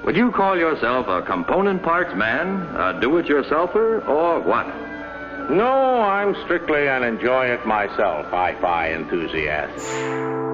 Would you call yourself a component parts man, a do-it-yourselfer, or what? No, I'm strictly an enjoy-it-myself hi-fi enthusiast.